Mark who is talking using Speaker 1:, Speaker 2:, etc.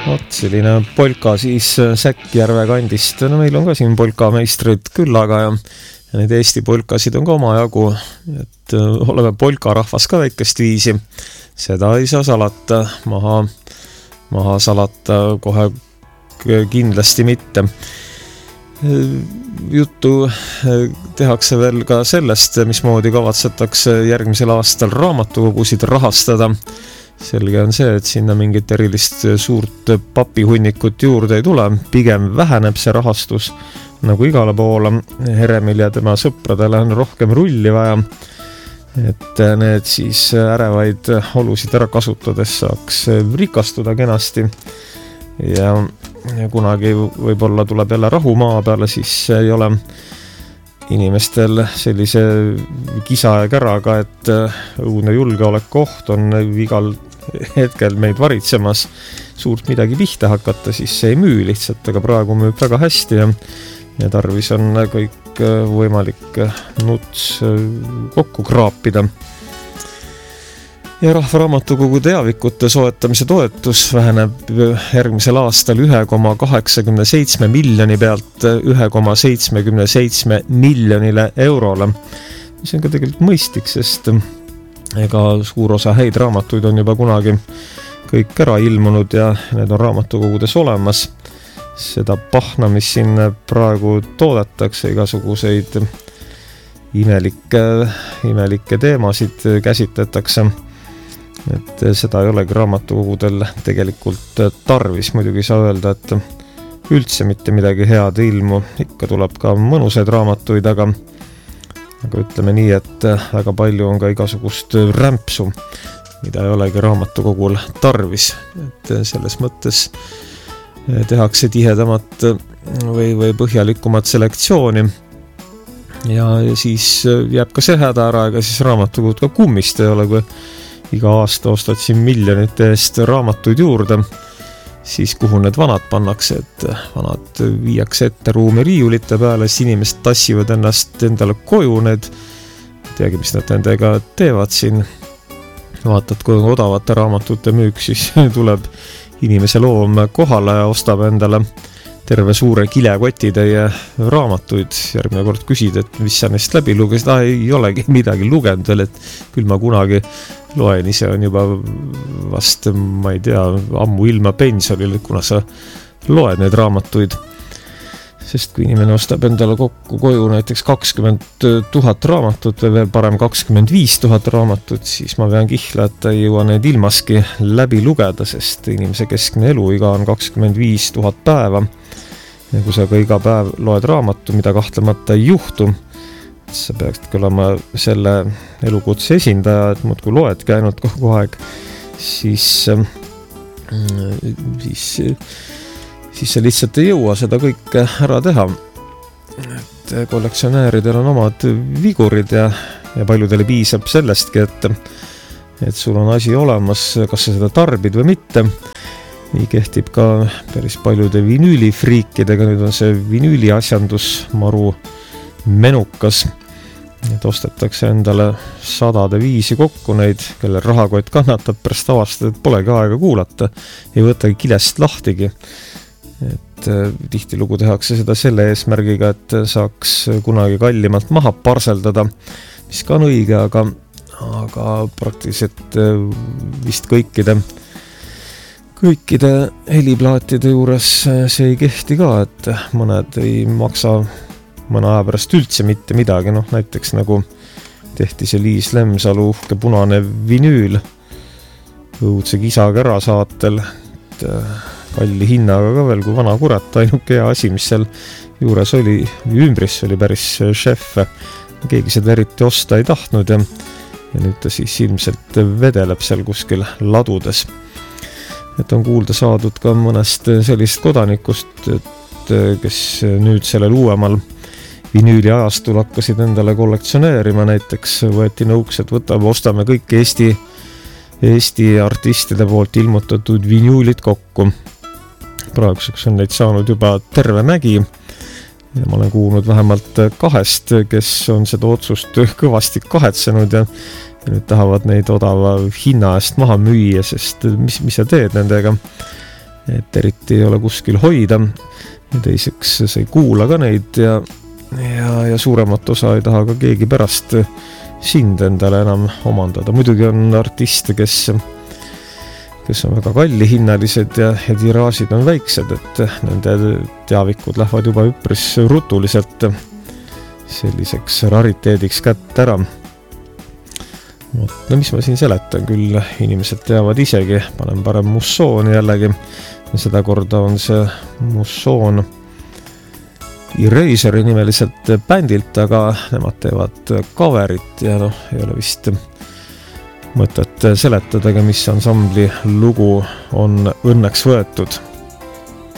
Speaker 1: selline polka siis Säkkjärve kandist. No meil on ka siin polkameistrid küllaga ja neid Eesti polkasid on ka omajagu, et oleme polkarahvas ka väikest viisi. Seda ei saa salata, maha salata kohe kindlasti mitte. Juttu tehakse veel ka sellest, mismoodi kavatsetakse järgmisel aastal raamatukogusid rahastada. Selge on see, et sinna mingit erilist suurt papihunnikut juurde ei tule, pigem väheneb see rahastus nagu igale poole. Heremil ja tema sõpradele on rohkem rulli vaja, et need siis ärevaid olusid ära kasutades saaks rikastuda kenasti ja kunagi võib-olla tuleb jälle rahu maa peale, siis ei ole inimestel sellise kisa ja käraga, et õudne julgeolekuoht on igal hetkel meid varitsemas, suurt midagi pihta hakata, siis see ei müü lihtsalt, aga praegu müüb väga hästi ja tarvis on kõik võimalik nuts kokku kraapida. Ja Rahvaraamatukogu teavikute soetamise toetus väheneb järgmisel aastal 1,87 miljoni pealt 1,77 miljonile eurole. See on ka tegelikult mõistlik, sest ega suur osa häid raamatuid on juba kunagi kõik ära ilmunud ja need on raamatukogudes olemas. Seda pahna, mis siin praegu toodetakse, igasuguseid imelikke teemasid käsitletakse. Et seda ei olegi raamatukogudel tegelikult tarvis. Muidugi saa öelda, et üldse mitte midagi head ilmu. Ikka tuleb ka mõnusaid raamatuid, aga ütleme nii, et väga palju on ka igasugust rämpsu, mida ei olegi raamatukogul tarvis. Et selles mõttes tehakse tihedamat või põhjalikumat selektsiooni ja siis jääb ka see häda ära, ega siis raamatukogud ka kummist ei ole, kui iga aasta ostad siin miljonite eest raamatuid juurde, siis kuhu need vanad pannakse, et vanad viiakse ette ruumi riiulite peale, siis inimesed tassivad ennast endale koju, need teagi, mis nad nendega teevad siin. Vaatad, kui on odavate raamatute müük, siis tuleb inimese loom kohale ja ostab endale terve suure kilekotitäie raamatuid. Järgmine kord küsid, et mis sa neist läbi lugesid, ei olegi midagi lugenud veel, et küll ma kunagi loen, ise on juba vast, ma ei tea, ammu ilma pensionil, kuna sa loed neid raamatuid. Sest kui inimene ostab endale kokku koju näiteks 20 000 raamatut või veel parem 25 000 raamatut, siis ma pean kihla, et ei jõua neid ilmaski läbi lugeda, sest inimese keskmine eluiga on 25 000 päeva. Ja kui sa ka iga päev loed raamatu, mida kahtlemata ei juhtu, sa peaksid olema selle elukutse esindaja, et muudkui loedki ainult kogu aeg, siis sa lihtsalt ei jõua seda kõike ära teha. Et kollektsionääridel on omad vigurid ja paljudele piisab sellestki, et sul on asi olemas, kas sa seda tarbid või mitte. Nii kehtib ka päris paljude vinüülifriikidega, nüüd on see vinüüliasjandus maru menukas, et ostetakse endale 100 viisi kokku neid, kelle rahakott kannatab, pärast avastada, et polegi aega kuulata, ei võtagi kilest lahtigi. Et tihtilugu tehakse seda selle eesmärgiga, et saaks kunagi kallimalt maha parseldada, mis ka on õige, aga praktiliselt vist kõikide heliplaatide juures see ei kehti ka, et mõned ei maksa mõne aja pärast üldse mitte midagi, näiteks nagu tehti see Liis Lemsalu uhke punane vinüül õudse kisaga ära saatel, et kalli hinnaga ka veel kui vana kurat, ainuke hea asi, mis seal juures oli, ümbris oli päris šef, keegi seda eriti osta ei tahtnud ja nüüd ta siis ilmselt vedeleb seal kuskil ladudes. Et on kuulda saadud ka mõnest sellist kodanikust, kes nüüd sellel uuemal vinüüli ajastul hakkasid endale kollektsioneerima, näiteks võeti nõuks, et ostame kõik Eesti artistide poolt ilmutatud vinüülid kokku. Praeguseks on neid saanud juba terve mägi ja ma olen kuulnud vähemalt 2, kes on seda otsust kõvasti kahetsenud ja nüüd tahavad neid odava hinna eest maha müüa, sest mis sa teed nendega? et eriti ei ole kuskil hoida, ja teiseks sa ei kuula ka neid ja suuremat osa ei taha ka keegi pärast sind endale enam omandada. Muidugi on artiste, kes on väga kallihinnalised ja tiraažid on väiksed, et nende teavikud lähevad juba üpris rutuliselt selliseks rariteediks kätte ära. No mis ma siin seletan, küll inimesed teavad isegi, panen parem mussooni jällegi, ja seda korda on see mussoon Eraseri nimeliselt bändilt, aga nemad teevad coverit ja ei ole vist mõtet seletadagi, mis ansambli lugu on õnneks võetud.